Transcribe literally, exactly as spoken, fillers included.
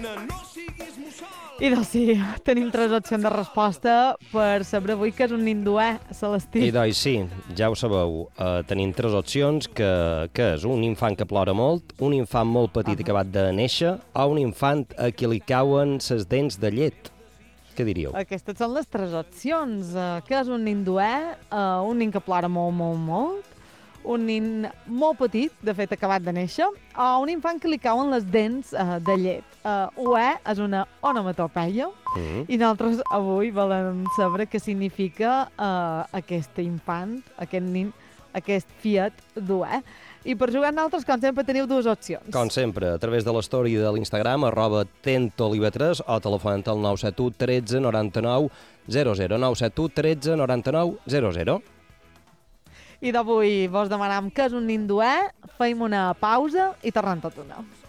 I doncs sí, tenim tres opcions de resposta per saber avui què és un ninduè, Celestí. I doncs sí, ja ho sabeu, uh, tenim tres opcions, que, que és un infant que plora molt, un infant molt petit uh -huh. acabat de néixer, o un infant a qui li cauen ses dents de llet. Què diríeu? Aquestes són les tres opcions. Uh, què és un ninduè? Uh, un nin que plora molt, molt, molt, un nin molt petit, de fet acabat de néixer, o un infant que li cauen les dents uh, de llet. Uh, uè és una onomatopeia mm. i nosaltres avui volem saber què significa uh, aquest infant, aquest nin, aquest fiat d'uè. I per jugar nosaltres, com sempre, teniu dues opcions. Com sempre, a través de l'story de l'Instagram, arroba tentolive tres, o telefonant al nou set u tretze noranta-nou zero zero, nou set u tretze noranta-nou zero zero. I d'avui vos demanam què és un ninduè, feim una pausa i tornem tot una.